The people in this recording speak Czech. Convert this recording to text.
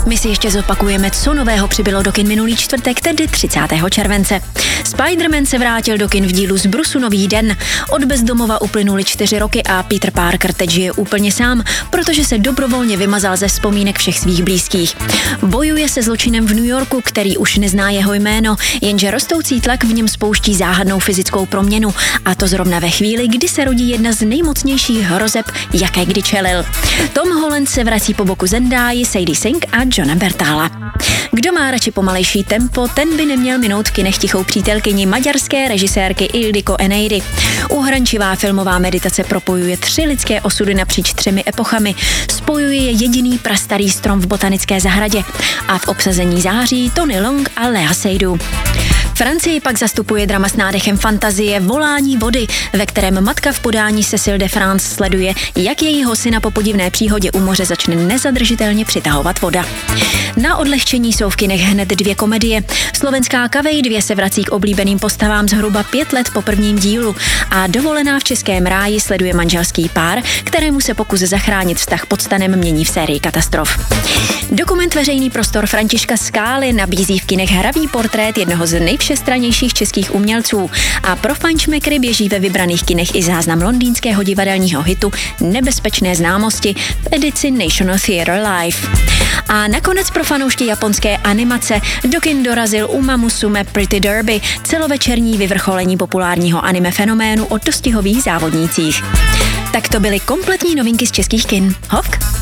My si ještě zopakujeme, co nového přibylo do kin minulý čtvrtek, tedy 30. července. Spider-Man se vrátil do kin v dílu Z Brusu nový den. Od bezdomova uplynuly 4 roky a Peter Parker teď žije úplně sám, protože se dobrovolně vymazal ze vzpomínek všech svých blízkých. Bojuje se zločinem v New Yorku, který už nezná jeho jméno, jenže rostoucí tlak v něm spouští záhadnou fyzickou proměnu, a to zrovna ve chvíli, kdy se rodí jedna z nejmocnějších hrozeb, jaké kdy čelil. Tom Holland se vrací po boku Zendaya, Sadie Sink a Johna Bertala. Kdo má radši pomalejší tempo, ten by neměl minout v kinech Tichou přítelkyni maďarské režisérky Ildiko Eneiri. Uhrančivá filmová meditace propojuje 3 lidské osudy napříč 3 epochami, spojuje je jediný prastarý strom v botanické zahradě a v obsazení září Tony Leung a Léa Seydoux. Francii pak zastupuje drama s nádechem fantazie Volání vody, ve kterém matka v podání Cécile de France sleduje, jak jejího syna po podivné příhodě u moře začne nezadržitelně přitahovat voda. Na odlehčení jsou v kinech hned 2 komedie. Slovenská Kavej 2 se vrací k oblíbeným postavám zhruba 5 let po prvním dílu a Dovolená v českém ráji sleduje manželský pár, kterému se pokus zachránit vztah pod stanem mění v sérii katastrof. Dokument Veřejný prostor Františka Skály nabízí v kinech hravý portrét jednoho z nejvšestrannějších českých umělců a pro fančmekry běží ve vybraných kinech i záznam londýnského divadelního hitu Nebezpečné známosti v edici National Theatre Live. A nakonec pro fanoušky japonské animace do kin dorazil Uma Musume Pretty Derby, celovečerní vyvrcholení populárního anime fenoménu o dostihových závodnících. Tak to byly kompletní novinky z českých kin. Hovk?